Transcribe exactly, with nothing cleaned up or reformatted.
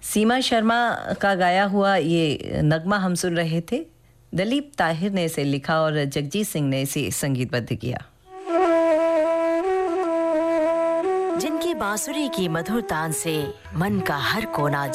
सीमा शर्मा का गाया हुआ ये नगमा हम सुन रहे थे। दलीप ताहिर ने इसे लिखा और जगजीत सिंह ने इसे संगीतबद्ध किया। जिनकी बांसुरी की मधुर तान से मन का हर कोना